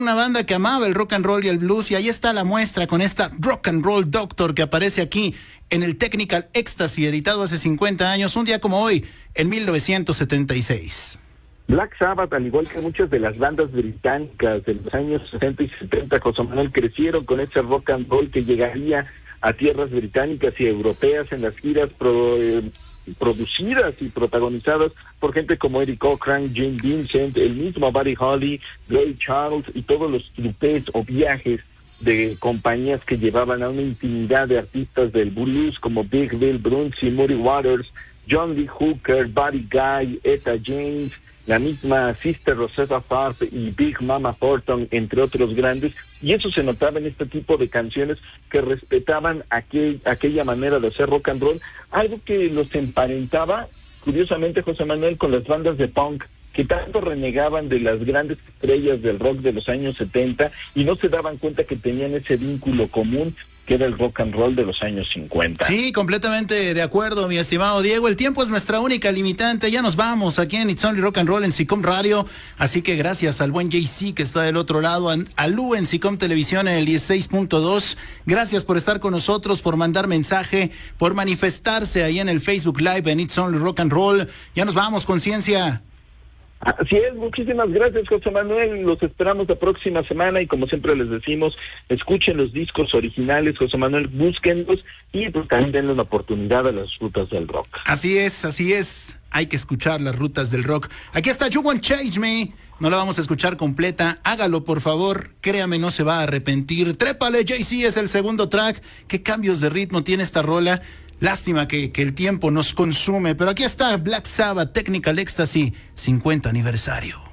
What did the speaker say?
Una banda que amaba el rock and roll y el blues, y ahí está la muestra con esta Rock and Roll Doctor que aparece aquí en el Technical Ecstasy, editado hace 50 años, un día como hoy, en 1976. Black Sabbath, al igual que muchas de las bandas británicas de los años 60 y 70, José Manuel, crecieron con ese rock and roll que llegaría a tierras británicas y europeas en las giras producidas y protagonizadas por gente como Eddie Cochran, Jim Vincent, el mismo Buddy Holly, Ray Charles y todos los trupés o viajes de compañías que llevaban a una infinidad de artistas del blues como Big Bill Brunsey, Muddy Waters, John Lee Hooker, Buddy Guy, Etta James, la misma Sister Rosetta Tharpe y Big Mama Thornton, entre otros grandes, y eso se notaba en este tipo de canciones que respetaban aquella manera de hacer rock and roll, algo que los emparentaba, curiosamente, José Manuel, con las bandas de punk, que tanto renegaban de las grandes estrellas del rock de los años 70 y no se daban cuenta que tenían ese vínculo común que era el rock and roll de los años 50. Sí, completamente de acuerdo, mi estimado Diego. El tiempo es nuestra única limitante. Ya nos vamos aquí en It's Only Rock and Roll en SICOM Radio. Así que gracias al buen JC que está del otro lado, a Lu en SICOM Televisión en el 16.2. Gracias por estar con nosotros, por mandar mensaje, por manifestarse ahí en el Facebook Live en It's Only Rock and Roll. Ya nos vamos, conciencia. Así es, muchísimas gracias, José Manuel, los esperamos la próxima semana y como siempre les decimos, escuchen los discos originales, José Manuel, búsquenlos y pues también denle una oportunidad a las rutas del rock. Así es, hay que escuchar las rutas del rock. Aquí está You Won't Change Me, no la vamos a escuchar completa, hágalo por favor, créame, no se va a arrepentir. Trépale, JC, es el segundo track. Qué cambios de ritmo tiene esta rola. Lástima que el tiempo nos consume, pero aquí está Black Sabbath, Technical Ecstasy, 50 aniversario.